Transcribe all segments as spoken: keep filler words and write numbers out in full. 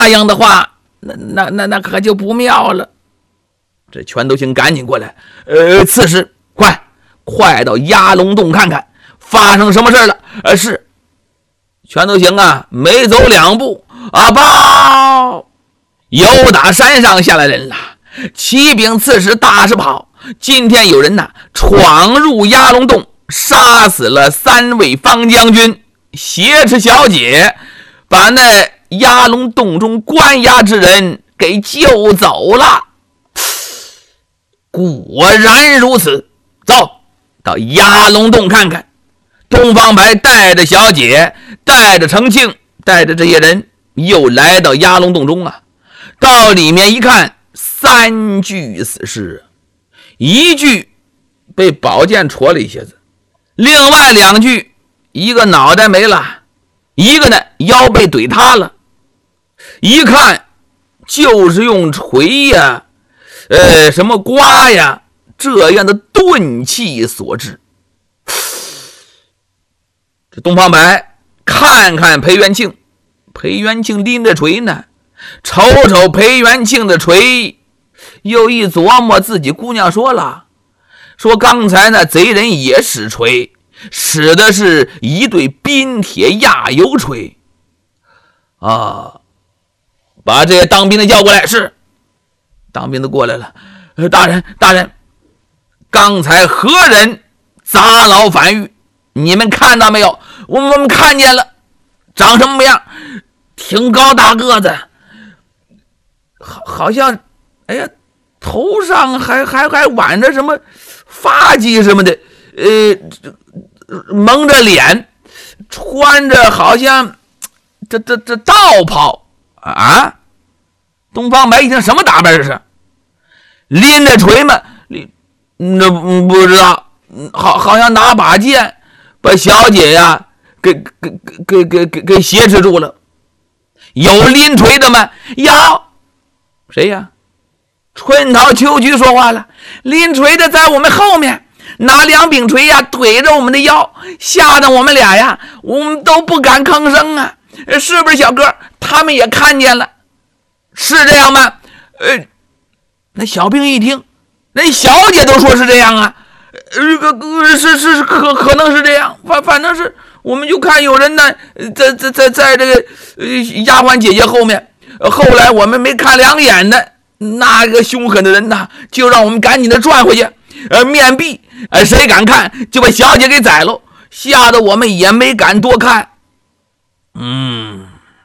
样的话，那那那那可就不妙了。这全都行赶紧过来，呃，刺史，快快到鸭龙洞看看发生什么事了。呃，是。全都行啊，没走两步啊，报！又打山上下来人了，启禀刺史，大事不好！今天有人呐、啊、闯入鸭龙洞，杀死了三位方将军，挟持小姐，把那鸭龙洞中关押之人给救走了。果然如此，走到鸭龙洞看看。东方白带着小姐，带着程庆，带着这些人又来到鸭龙洞中啊。到里面一看，三具死尸，一具被宝剑戳了一下子，另外两具，一个脑袋没了，一个呢腰被怼塌了。一看就是用锤呀、呃什么刮呀这样的钝器所致。这东方白看看裴元庆，裴元庆拎着锤呢，瞅瞅裴元庆的锤，又一琢磨，自己姑娘说了，说刚才那贼人也使锤，使的是一对冰铁压油锤啊！把这些当兵的叫过来。是，当兵的过来了。呃、大人大人，刚才何人砸牢反狱？你们看到没有？我们我们看见了，长什么样？挺高大个子，好好像，哎呀，头上还还还挽着什么发髻什么的，呃，蒙着脸，穿着好像这这这道袍啊！东方白一听，什么打扮这是？拎着锤吗？那不知道，好好像拿把剑。把小姐呀给给给给给给挟持住了。有拎锤的吗？有。谁呀？春桃秋菊说话了，拎锤的在我们后面，拿两柄锤呀怼着我们的腰，吓得我们俩呀我们都不敢吭声啊。是不是小哥？他们也看见了。是这样吗？呃那小兵一听，那小姐都说是这样啊。呃，是是是，可可能是这样，反反正是，我们就看有人呢，在在在在这个呃丫鬟姐姐后面，后来我们没看两眼的，那个凶狠的人呐，就让我们赶紧的转回去，呃，面壁，呃，谁敢看就把小姐给宰了，吓得我们也没敢多看。嗯，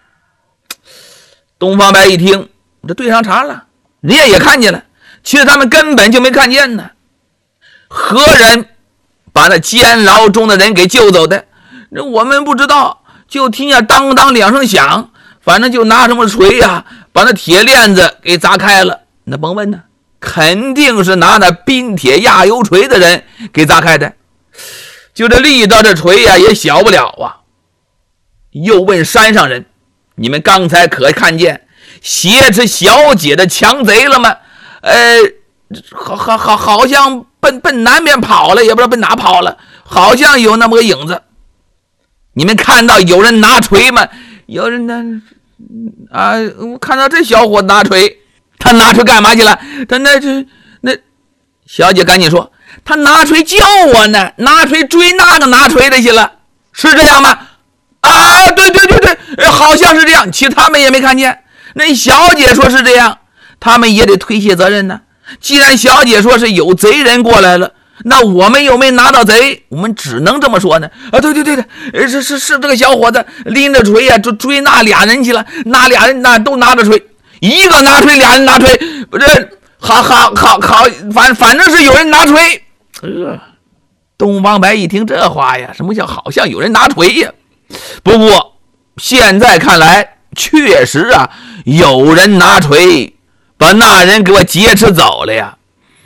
东方白一听，这对上茬了，人家也看见了，其实他们根本就没看见呢。何人把那监牢中的人给救走的？那我们不知道，就听见当当两声响，反正就拿什么锤呀、啊，把那铁链子给砸开了。那甭问呢，肯定是拿那冰铁压油锤的人给砸开的。就这力道，这锤呀、啊、也小不了啊。又问山上人，你们刚才可看见挟持小姐的强贼了吗？呃，好好好，好像奔奔南边跑了，也不知道奔哪跑了，好像有那么个影子。你们看到有人拿锤吗？有人呢啊，我看到这小伙子拿锤，他拿锤干嘛去了？他那这那小姐赶紧说，他拿锤救我呢，拿锤追那个拿锤的去了，是这样吗？啊，对对对对，好像是这样，其他们也没看见。那小姐说是这样，他们也得推卸责任呢。既然小姐说是有贼人过来了，那我们又没拿到贼，我们只能这么说呢。啊，对对对对，是是是，这个小伙子拎着锤呀、啊，就追那俩人去了。那俩人那都拿着锤，一个拿锤，俩人拿锤，不是，好好好好，反反正是有人拿锤。呃，东方白一听这话呀，什么叫好像有人拿锤呀？不过现在看来，确实啊，有人拿锤把那人给我劫持走了呀。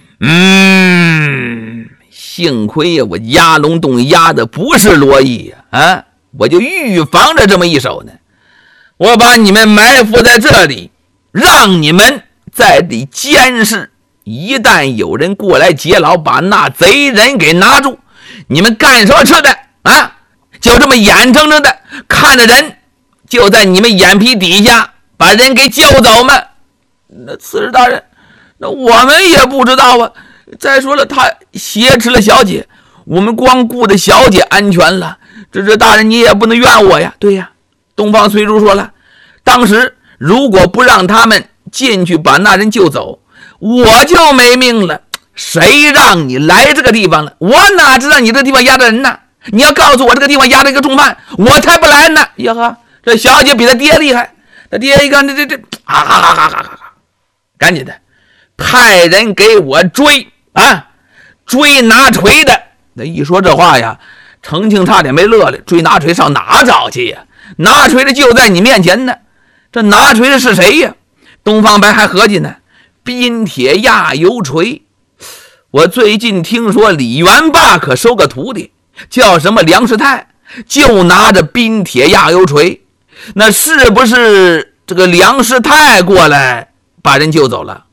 嗯，幸亏呀，我压龙洞压的不是罗毅呀，啊，我就预防着这么一手呢。我把你们埋伏在这里，让你们在这里监视，一旦有人过来劫牢，把那贼人给拿住，你们干什么吃的啊？就这么眼睁睁的看着人就在你们眼皮底下把人给救走吗？那刺史大人，那我们也不知道啊。再说了，他挟持了小姐，我们光顾着小姐安全了，这这大人你也不能怨我呀。对呀，东方随珠说了，当时如果不让他们进去把那人救走，我就没命了。谁让你来这个地方了？我哪知道你这地方压着人呢？你要告诉我这个地方压着一个重犯，我才不来呢。呀哈，这小姐比他爹厉害，他爹一看这这这啊哈哈哈哈哈，赶紧的派人给我追啊，追拿锤的。那一说这话呀，程庆差点没乐了。追拿锤上哪找去呀？拿锤的就在你面前呢。这拿锤的是谁呀？东方白还合计呢，冰铁压油锤。我最近听说李元霸可收个徒弟，叫什么梁世泰，就拿着冰铁压油锤。那是不是这个梁世泰过来把人救走了？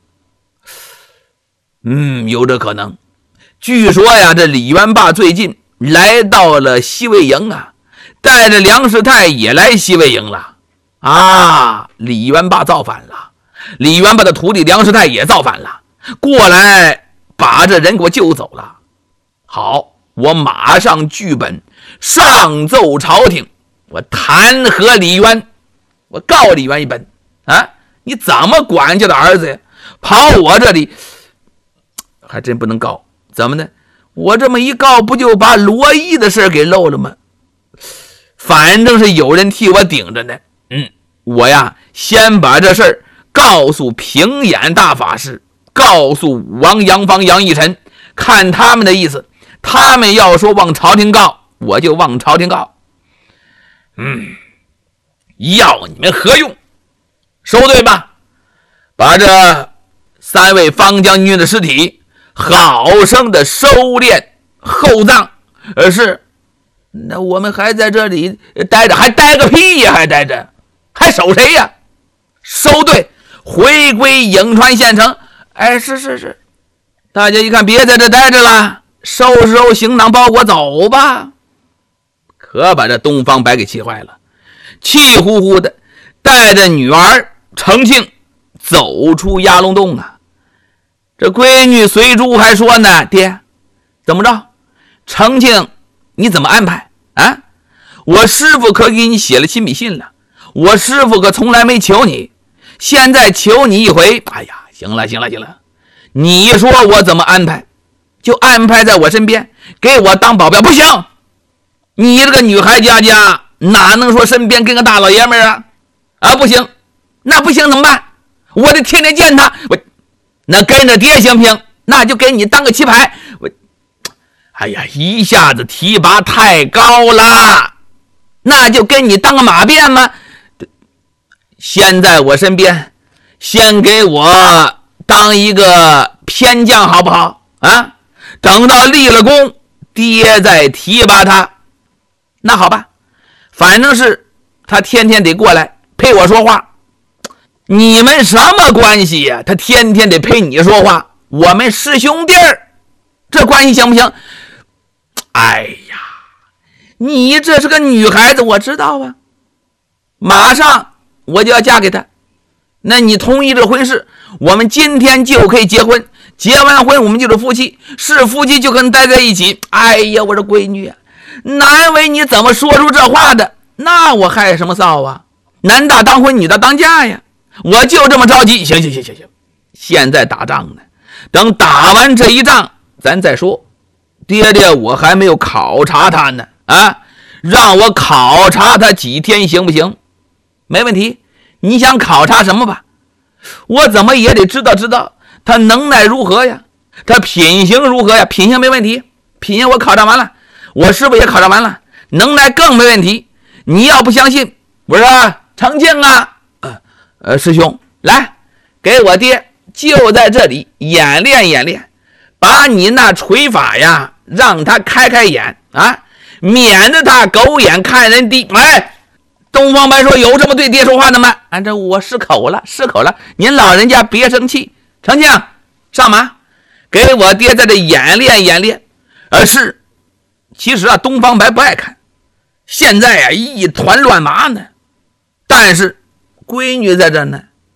嗯，有这可能。据说呀，这李元霸最近来到了西魏营啊，带着梁世泰也来西魏营了啊。李元霸造反了，李元霸的徒弟梁世泰也造反了，过来把这人给我救走了。好，我马上剧本上奏朝廷，我弹劾李渊，我告李渊一本啊！你怎么管教的儿子呀？跑我这里，还真不能告。怎么呢？我这么一告，不就把罗毅的事给漏了吗？反正是有人替我顶着呢。嗯，我呀，先把这事儿告诉平眼大法师，告诉武王杨方杨义臣，看他们的意思。他们要说往朝廷告，我就往朝廷告。嗯，要你们何用？收队吧，把这三位方将军的尸体好生的收敛厚葬。而是，那我们还在这里待着，还待个屁呀？还待着，还守谁呀？收队，回归颍川县城。哎，是是是，大家一看别在这待着了，收拾收拾行囊包裹走吧。可把这东方白给气坏了，气呼呼的带着女儿程庆走出鸭龙洞啊。这闺女随珠还说呢，爹，怎么着？程庆你怎么安排啊？我师傅可给你写了亲笔信了，我师傅可从来没求你，现在求你一回。哎呀，行了行了行了，你说我怎么安排就安排在我身边，给我当保镖。不行，你这个女孩家家哪能说身边跟个大老爷们儿啊？啊，不行，那不行怎么办？我得天天见他。我那跟着爹行不行？那就给你当个棋牌。我哎呀，一下子提拔太高了，那就跟你当个马便吗？先在我身边，先给我当一个偏将好不好啊？等到立了功，爹再提拔他。那好吧，反正是他天天得过来陪我说话。你们什么关系呀？他天天得陪你说话，我们师兄弟儿，这关系行不行？哎呀，你这是个女孩子，我知道啊，马上我就要嫁给他。那你同意这个婚事，我们今天就可以结婚，结完婚我们就是夫妻，是夫妻就跟待在一起。哎呀，我这闺女啊，难为你怎么说出这话的？那我害什么臊啊？男大当婚，女大当嫁呀！我就这么着急。行行行行行，现在打仗呢，等打完这一仗咱再说。爹爹我还没有考察他呢啊，让我考察他几天行不行？没问题，你想考察什么吧？我怎么也得知道知道他能耐如何呀，他品行如何呀？品行没问题，品行我考察完了，我师傅也考察完了，能耐更没问题。你要不相信，我说程庆啊，呃呃师兄，来给我爹就在这里演练演练，把你那锤法呀让他开开眼啊，免得他狗眼看人低。哎，东方白说有这么对爹说话的吗？按照我失口了失口了，您老人家别生气。程庆上马，给我爹在这演练演练。而是其实啊，东方白不爱看，现在啊一团乱麻呢。但是闺女在这呢。